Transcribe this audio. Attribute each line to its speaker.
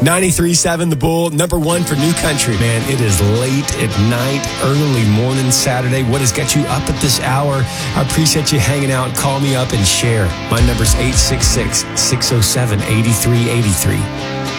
Speaker 1: 93.7 The Bull, number one for new country. Man, it is late at night, early morning Saturday. What has got you up at this hour? I appreciate you hanging out. Call me up and share. My number's 866-607-8383.